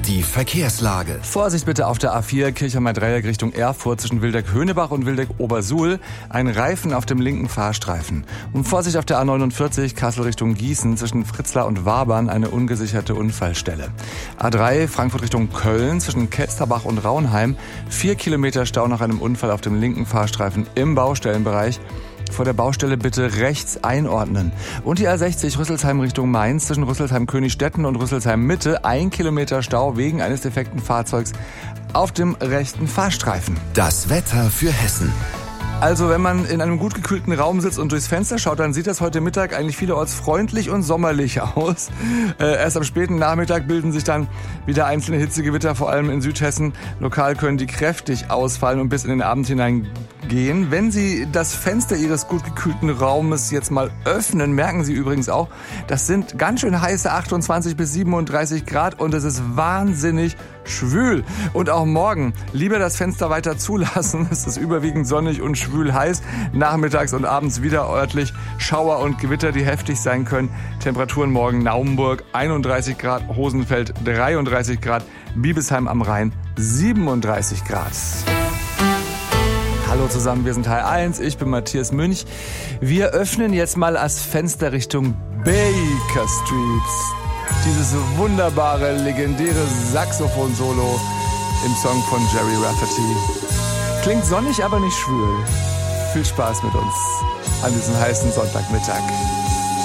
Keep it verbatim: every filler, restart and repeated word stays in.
Die Verkehrslage. Vorsicht bitte auf der A vier Kirchheimer-Dreieck Richtung Erfurt zwischen Wildeck-Höhnebach und Wildeck-Obersuhl. Ein Reifen auf dem linken Fahrstreifen. Und Vorsicht auf der A neunundvierzig Kassel Richtung Gießen zwischen Fritzlar und Wabern eine ungesicherte Unfallstelle. A drei Frankfurt Richtung Köln zwischen Kelsterbach und Raunheim. Vier Kilometer Stau nach einem Unfall auf dem linken Fahrstreifen im Baustellenbereich. Vor der Baustelle bitte rechts einordnen. Und die A sechzig Rüsselsheim Richtung Mainz zwischen Rüsselsheim-Königstetten und Rüsselsheim-Mitte. Ein Kilometer Stau wegen eines defekten Fahrzeugs auf dem rechten Fahrstreifen. Das Wetter für Hessen. Also wenn man in einem gut gekühlten Raum sitzt und durchs Fenster schaut, dann sieht das heute Mittag eigentlich vielerorts freundlich und sommerlich aus. Äh, erst am späten Nachmittag bilden sich dann wieder einzelne Hitzegewitter, vor allem in Südhessen. Lokal können die kräftig ausfallen und bis in den Abend hinein gehen. Wenn Sie das Fenster Ihres gut gekühlten Raumes jetzt mal öffnen, merken Sie übrigens auch, das sind ganz schön heiße achtundzwanzig bis siebenunddreißig Grad und es ist wahnsinnig schwül. Und auch morgen lieber das Fenster weiter zulassen. Es ist überwiegend sonnig und schwül heiß. Nachmittags und abends wieder örtlich Schauer und Gewitter, die heftig sein können. Temperaturen morgen Naumburg einunddreißig Grad, Hosenfeld dreiunddreißig Grad, Biebesheim am Rhein siebenunddreißig Grad. Hallo zusammen, wir sind Teil eins, ich bin Matthias Münch. Wir öffnen jetzt mal das Fenster Richtung Baker Street. Dieses wunderbare, legendäre Saxophon-Solo im Song von Jerry Rafferty. Klingt sonnig, aber nicht schwül. Viel Spaß mit uns an diesem heißen Sonntagmittag.